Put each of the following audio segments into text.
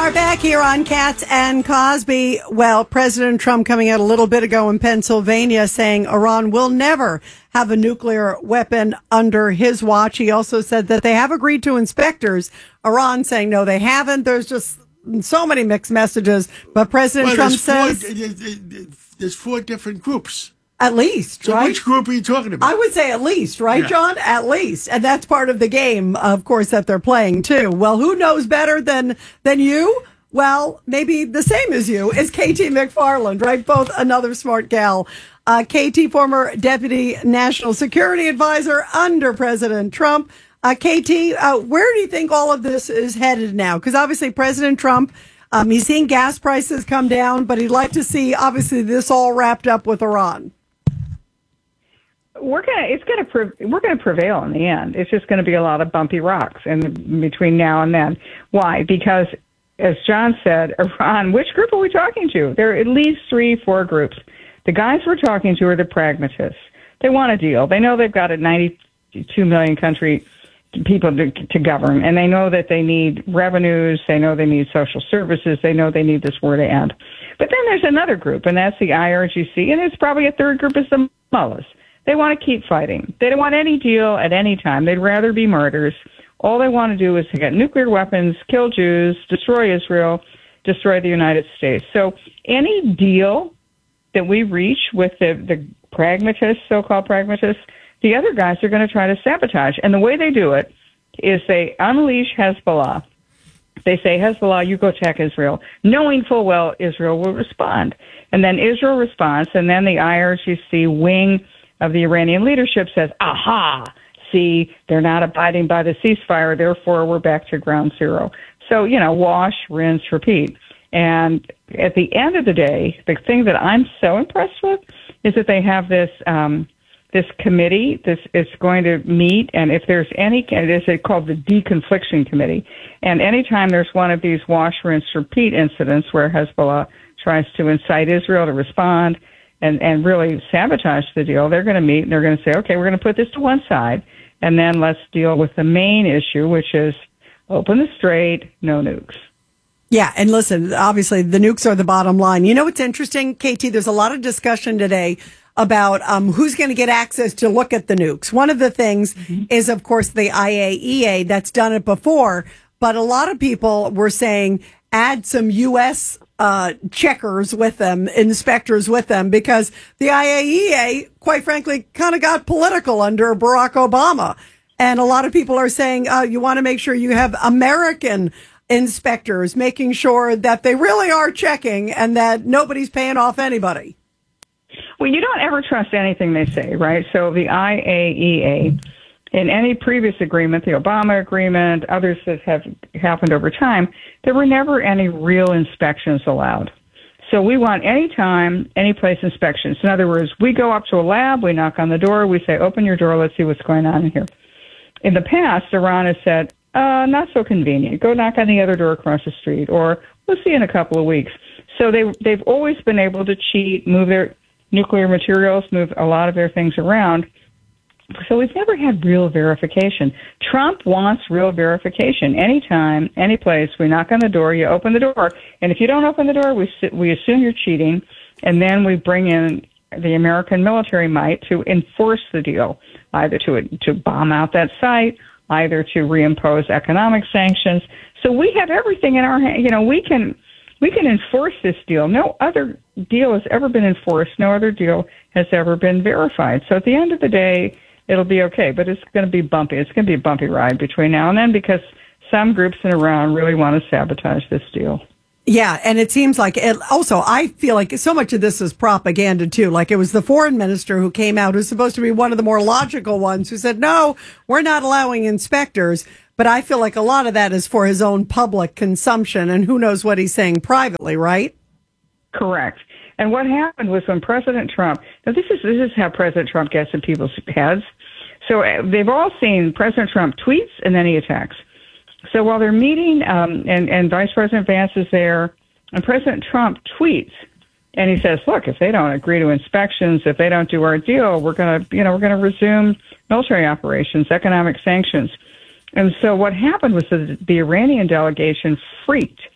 are back here on Katz and Cosby. Well, President Trump coming out a little bit ago in Pennsylvania saying Iran will never have a nuclear weapon under his watch. He also said that they have agreed to inspectors. Iran saying no, they haven't. There's just so many mixed messages. But President Trump says there's four different groups. At least, so right? Which group are you talking about? I would say at least, right, yeah. John? At least. And that's part of the game, of course, that they're playing, too. Well, who knows better than you? Well, maybe the same as you is KT McFarland, right? Both another smart gal. KT, former Deputy National Security Advisor under President Trump. KT, where do you think all of this is headed now? Because obviously President Trump, he's seeing gas prices come down, but he'd like to see, obviously, this all wrapped up with Iran. We're gonna prevail in the end. It's just going to be a lot of bumpy rocks in between now and then. Why? Because, as John said, Iran. Which group are we talking to? There are at least 3-4 groups. The guys we're talking to are the pragmatists. They want a deal. They know they've got a 92 million country people to govern, and they know that they need revenues. They know they need social services. They know they need this war to end. But then there's another group, and that's the IRGC, and there's probably a third group is the mullahs. They want to keep fighting. They don't want any deal at any time. They'd rather be martyrs. All they want to do is to get nuclear weapons, kill Jews, destroy Israel, destroy the United States. So any deal that we reach with the pragmatists, so-called pragmatists, the other guys are going to try to sabotage. And the way they do it is they unleash Hezbollah. They say, Hezbollah, you go attack Israel, knowing full well Israel will respond. And then Israel responds, and then the IRGC wing of the Iranian leadership says, aha, see, they're not abiding by the ceasefire, therefore we're back to ground zero. So, wash, rinse, repeat. And at the end of the day, the thing that I'm so impressed with is that they have this committee. This is going to meet, and if there's any, it's called the Deconfliction Committee. And anytime there's one of these wash, rinse, repeat incidents where Hezbollah tries to incite Israel to respond, and really sabotage the deal, they're going to meet and they're going to say, okay, we're going to put this to one side, and then let's deal with the main issue, which is open the strait, no nukes. Yeah, and listen, obviously the nukes are the bottom line. You know what's interesting, KT? There's a lot of discussion today about who's going to get access to look at the nukes. One of the things is, of course, the IAEA that's done it before, but a lot of people were saying add some U.S. checkers with them, inspectors with them, because the IAEA, quite frankly, kind of got political under Barack Obama. And a lot of people are saying you want to make sure you have American inspectors making sure that they really are checking and that nobody's paying off anybody. Well, you don't ever trust anything they say, right? So the IAEA, in any previous agreement, the Obama agreement, others that have happened over time, there were never any real inspections allowed. So we want any time, any place inspections. In other words, we go up to a lab, we knock on the door, we say, open your door, let's see what's going on in here. In the past, Iran has said, not so convenient. Go knock on the other door across the street, or we'll see in a couple of weeks. So they've always been able to cheat, move their nuclear materials, move a lot of their things around. So we've never had real verification. Trump wants real verification. Anytime, any place, we knock on the door, you open the door, and if you don't open the door, we assume you're cheating, and then we bring in the American military might to enforce the deal, either to bomb out that site, either to reimpose economic sanctions. So we have everything in our hand. We can enforce this deal. No other deal has ever been enforced. No other deal has ever been verified. So at the end of the day, it'll be okay, but it's going to be bumpy. It's going to be a bumpy ride between now and then because some groups in Iran really want to sabotage this deal. Yeah, and it seems like it also, I feel like so much of this is propaganda too. Like it was the foreign minister who came out, who's supposed to be one of the more logical ones, who said, no, we're not allowing inspectors. But I feel like a lot of that is for his own public consumption, and who knows what he's saying privately, right? Correct. And what happened was when President Trump, now this is how President Trump gets in people's heads. So they've all seen President Trump tweets and then he attacks. So while they're meeting, and Vice President Vance is there, and President Trump tweets, and he says, "Look, if they don't agree to inspections, if they don't do our deal, we're going to resume military operations, economic sanctions." And so what happened was that the Iranian delegation freaked.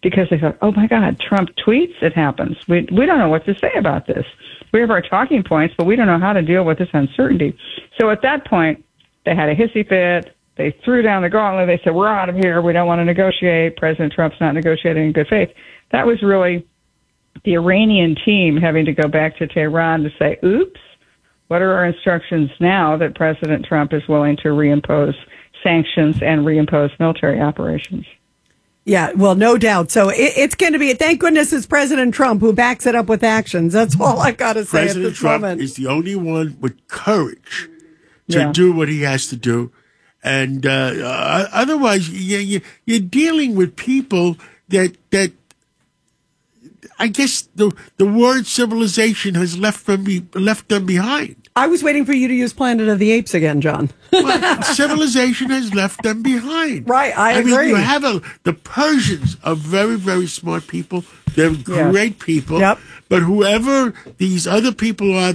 because they thought, oh my God, Trump tweets, it happens. We don't know what to say about this. We have our talking points, but we don't know how to deal with this uncertainty. So at that point, they had a hissy fit. They threw down the gauntlet. They said, we're out of here. We don't want to negotiate. President Trump's not negotiating in good faith. That was really the Iranian team having to go back to Tehran to say, oops, what are our instructions now that President Trump is willing to reimpose sanctions and reimpose military operations? Yeah, well, no doubt. So it's going to be, thank goodness it's President Trump who backs it up with actions. That's all I've got to say President at this Trump moment. is the only one with courage to do what he has to do. And otherwise, you're dealing with people that I guess the word civilization has left them behind. I was waiting for you to use Planet of the Apes again, John. Well, civilization has left them behind. Right, I agree. mean, you have the Persians are very, very smart people. They're great people. Yep. But whoever these other people are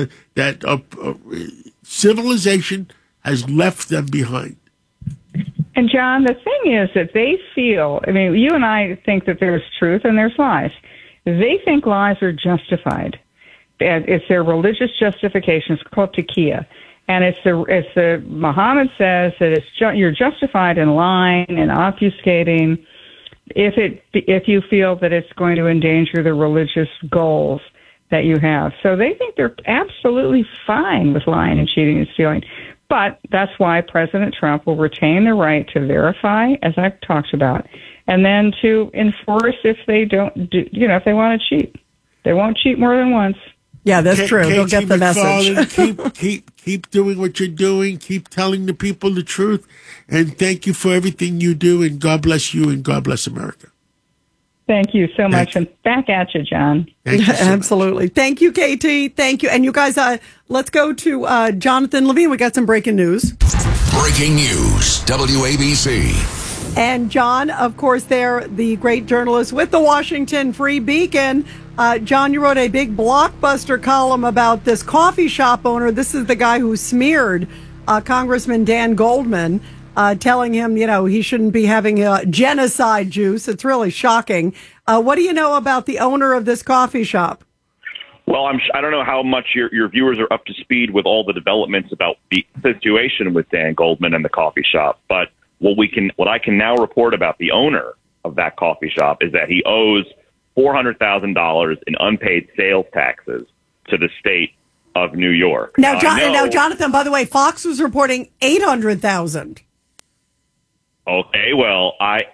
civilization has left them behind. And John, the thing is that they feel, I mean, you and I think that there's truth and there's lies. They think lies are justified. It's their religious justification. It's called taqiyya. And it's the Muhammad says that you're justified in lying and obfuscating if you feel that it's going to endanger the religious goals that you have. So they think they're absolutely fine with lying and cheating and stealing. But that's why President Trump will retain the right to verify, as I've talked about, and then to enforce if they don't do, if they want to cheat. They won't cheat more than once. Yeah, that's true. They'll get the message. Keep doing what you're doing. Keep telling the people the truth. And thank you for everything you do. And God bless you and God bless America. Thank you so much. And back at you, John. Thank you so Absolutely. much. Thank you, Katie. Thank you. And you guys, let's go to Jonathan Levine. We got some breaking news. Breaking news, WABC. And John, of course, they're the great journalist with the Washington Free Beacon. John, you wrote a big blockbuster column about this coffee shop owner. This is the guy who smeared Congressman Dan Goldman, telling him, he shouldn't be having genocide juice. It's really shocking. What do you know about the owner of this coffee shop? Well, I don't know how much your viewers are up to speed with all the developments about the situation with Dan Goldman and the coffee shop. But what I can now report about the owner of that coffee shop is that he owes $400,000 in unpaid sales taxes to the state of New York. Now, Jonathan, by the way, Fox was reporting $800,000. Okay, well,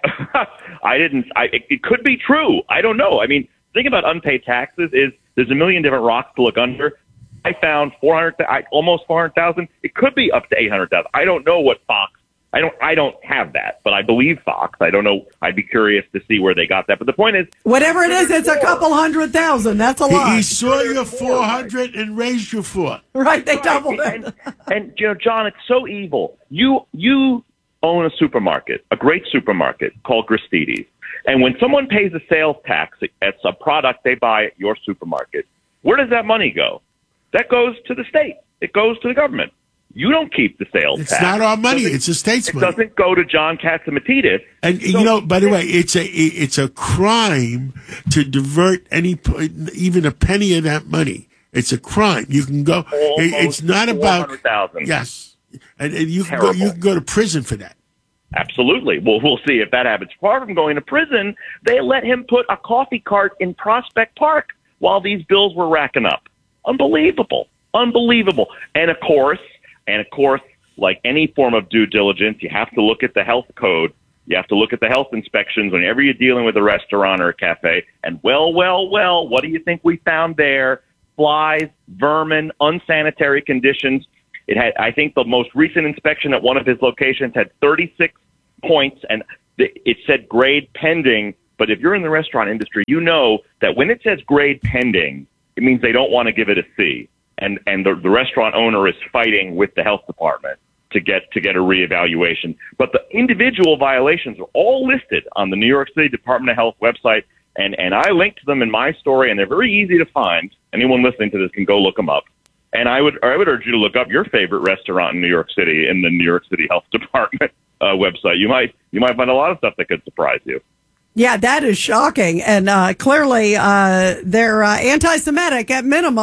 it could be true. I don't know. I mean, the thing about unpaid taxes is there's a million different rocks to look under. I found almost 400,000. It could be up to 800,000. I don't know what Fox. I don't have that, but I believe Fox. I don't know. I'd be curious to see where they got that. But the point is, whatever it is, it's a couple 100,000. That's a lot. He saw your 400 and raised you 4. Right, they doubled it. And John, it's so evil. You own a supermarket, a great supermarket called Gristedes. And when someone pays a sales tax, it's a product they buy at your supermarket. Where does that money go? That goes to the state. It goes to the government. You don't keep the sales tax. It's not our money. It's the state's money. It doesn't go to John Catsimatidis. And, by the way, it's a crime to divert even a penny of that money. It's a crime. You can go. It's not about 400,000. Yes, and you can go to prison for that. Absolutely. Well, we'll see if that happens. Far from going to prison, they let him put a coffee cart in Prospect Park while these bills were racking up. Unbelievable. And of course, like any form of due diligence, you have to look at the health code. You have to look at the health inspections whenever you're dealing with a restaurant or a cafe. And well, what do you think we found there? Flies, vermin, unsanitary conditions. It had, I think the most recent inspection at one of his locations had 36 points, and it said grade pending. But if you're in the restaurant industry, you know that when it says grade pending, it means they don't want to give it a C. And the restaurant owner is fighting with the health department to get a reevaluation. But the individual violations are all listed on the New York City Department of Health website, and I linked them in my story, and they're very easy to find. Anyone listening to this can go look them up. And I would urge you to look up your favorite restaurant in New York City in the New York City Health Department website. You might find a lot of stuff that could surprise you. Yeah, that is shocking. And clearly they're anti-Semitic at minimum.